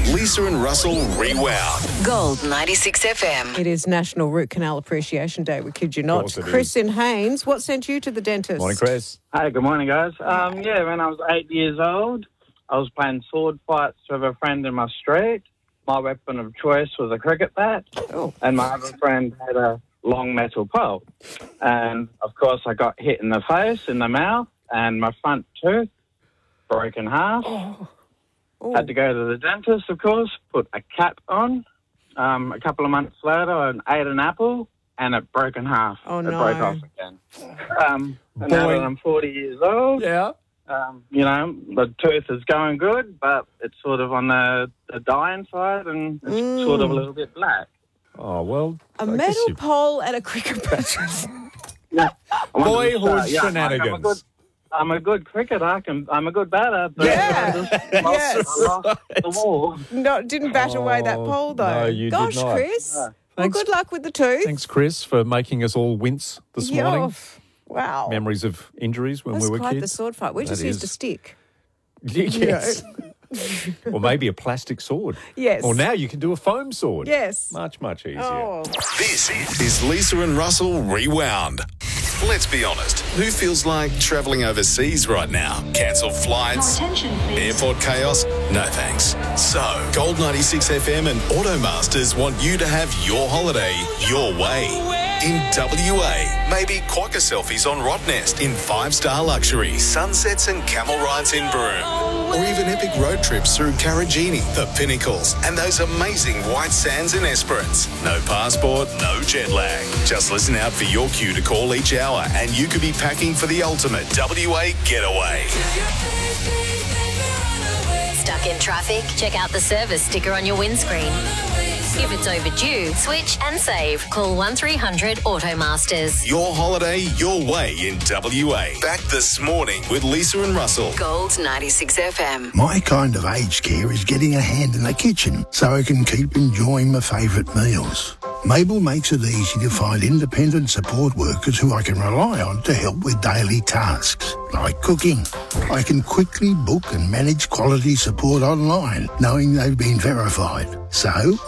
Lisa and Russell Rewound. Gold 96 FM. It is National Root Canal Appreciation Day, we kid you not. course it Chris in Haynes, what sent you to the dentist? Morning, Chris. Hey, good morning, guys. When I was 8 years old, I was playing sword fights with a friend in my street. My weapon of choice was a cricket bat, and my other friend had a long metal pole. And, of course, I got hit in the face, in the mouth, and my front tooth broke in half. Had to go to the dentist, of course, put a cap on. A couple of months later, I ate an apple, and it broke in half. Oh, it no. broke off again. And now that I'm 40 years old... Yeah. The tooth is going good, but it's sort of on the dying side and it's sort of a little bit black. Oh, well. A metal pole and a cricket bat. Yeah. Boyhood shenanigans. I'm a good cricketer. I'm a good batter. But Yeah. I lost the ball. No, didn't bat away that pole, though. no, you did Gosh, not. Chris. Well, Thanks. good luck with the tooth. Thanks, Chris, for making us all wince this morning. Wow. Memories of injuries when That's we were quite kids. the sword fight. We just That used a is. stick. Yes. Or maybe a plastic sword. Yes. Or now you can do a foam sword. Yes. Much, much easier. Oh. This is Lisa and Russell Rewound. Let's be honest, who feels like travelling overseas right now? Cancelled flights? Airport chaos? No thanks. So, Gold 96 FM and Automasters want you to have your holiday your way. In WA, maybe quokka selfies on Rottnest in 5-star luxury, sunsets and camel rides in Broome. Or even epic road trips through Karajini, the Pinnacles, and those amazing white sands in Esperance. No passport, no jet lag. Just listen out for your cue to call each hour and you could be packing for the ultimate WA getaway. Stuck in traffic? Check out the service sticker on your windscreen. If it's overdue, switch and save. Call 1300 Automasters. Your holiday, your way in WA. Back this morning with Lisa and Russell. Gold 96 FM. My kind of aged care is getting a hand in the kitchen so I can keep enjoying my favourite meals. Mabel makes it easy to find independent support workers who I can rely on to help with daily tasks, like cooking. I can quickly book and manage quality support online, knowing they've been verified. So